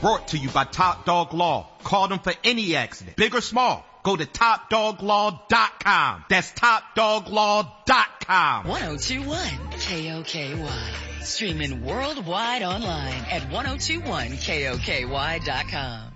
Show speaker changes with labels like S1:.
S1: Brought to you by Top Dog Law. Call them for any accident, big or small. Go to TopDogLaw.com. That's TopDogLaw.com.
S2: 1021 KOKY. Streaming worldwide online at 1021KOKY.com.